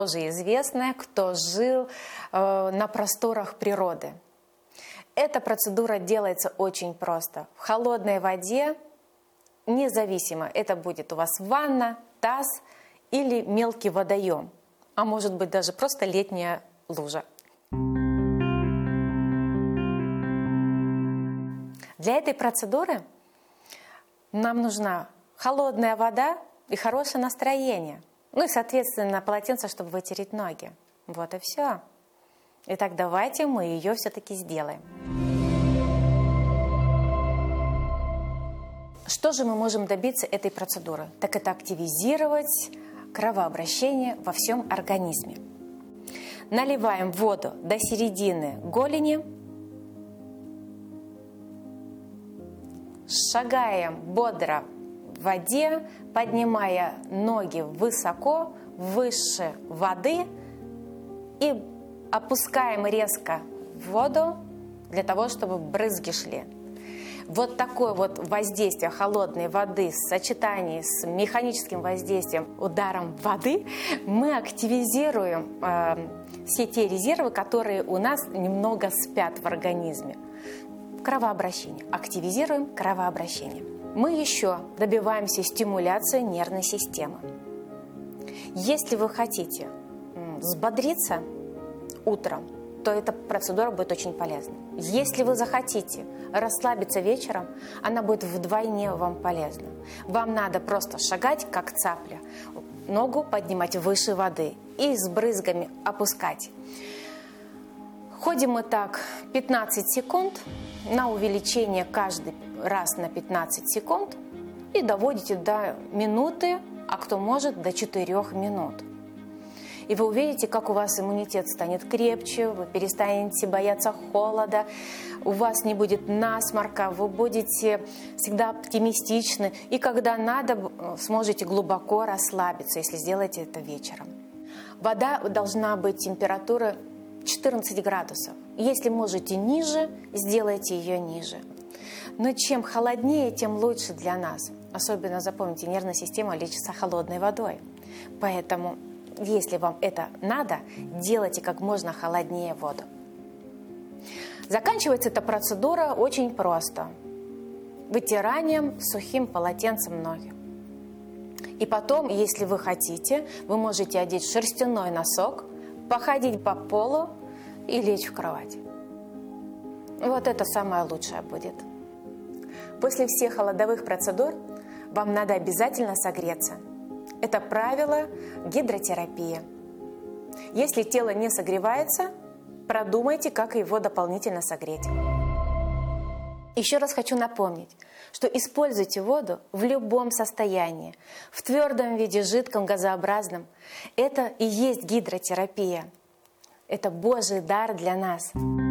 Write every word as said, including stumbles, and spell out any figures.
Тоже известная, кто жил э, на просторах природы. Эта процедура делается очень просто. В холодной воде, независимо, это будет у вас ванна, таз или мелкий водоем, а может быть даже просто летняя лужа. Для этой процедуры нам нужна холодная вода и хорошее настроение. Ну и, соответственно, полотенце, чтобы вытереть ноги. Вот и все. Итак, давайте мы ее все-таки сделаем. Что же мы можем добиться этой процедуры? Так это активизировать кровообращение во всем организме. Наливаем воду до середины голени. Шагаем бодро в воде, поднимая ноги высоко, выше воды и опускаем резко в воду для того, чтобы брызги шли. Вот такое вот воздействие холодной воды в сочетании с механическим воздействием, ударом воды, мы активизируем э, все те резервы, которые у нас немного спят в организме. Кровообращение. Активизируем кровообращение. Мы еще добиваемся стимуляции нервной системы. Если вы хотите взбодриться утром, то эта процедура будет очень полезна. Если вы захотите расслабиться вечером, она будет вдвойне вам полезна. Вам надо просто шагать, как цапля, ногу поднимать выше воды и с брызгами опускать. Ходим мы так пятнадцать секунд, на увеличение каждый раз на пятнадцать секунд и доводите до минуты, а кто может до четырёх минут. И вы увидите, как у вас иммунитет станет крепче, вы перестанете бояться холода, у вас не будет насморка, вы будете всегда оптимистичны. И когда надо, сможете глубоко расслабиться, если сделаете это вечером. Вода должна быть температуры четырнадцать градусов. Если можете ниже, сделайте ее ниже. Но чем холоднее, тем лучше для нас. Особенно, запомните, нервная система лечится холодной водой. Поэтому, если вам это надо, делайте как можно холоднее воду. Заканчивается эта процедура очень просто. Вытиранием сухим полотенцем ноги. И потом, если вы хотите, вы можете одеть шерстяной носок, походить по полу и лечь в кровать. Вот это самое лучшее будет. После всех холодовых процедур вам надо обязательно согреться. Это правило гидротерапии. Если тело не согревается, продумайте, как его дополнительно согреть. Еще раз хочу напомнить, что используйте воду в любом состоянии, в твердом виде, жидком, газообразном. Это и есть гидротерапия. Это Божий дар для нас.